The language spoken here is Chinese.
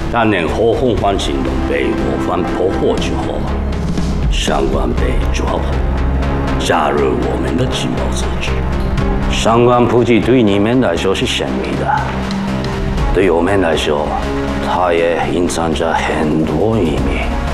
但能合红环行动被我方破获之后，相关被抓获，加入我们的情报组织。相关补给对你们来说是神秘的，对我们来说，它也隐藏着很多秘密。